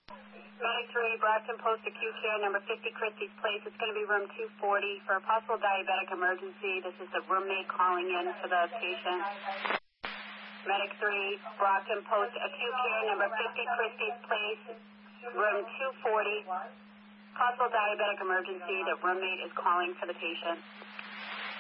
Medic 3, Brockton Post Acute Care, number 50 Christie's Place. It's going to be room 240 for a possible diabetic emergency. This is the roommate calling in for the patient. Medic 3, Brockton Post Acute Care, number 50 Christie's Place, room 240. Possible diabetic emergency. The roommate is calling for the patient.